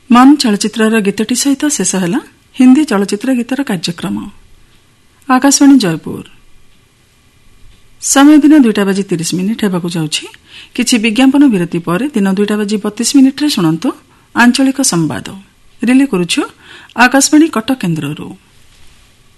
मन चलचित्र गीतटी सहित शेष है हिंदी चलचित्र गीतर कार्यक्रम। आकाशवाणी जयपुर समय दिन 2:30 हेबाकु जाउछि। किछि विज्ञापन विरति पर दिन 2:32 शुणंतु आंचलिक संवाद। रिले करुछु आकाशवाणी कटक केन्द्ररू।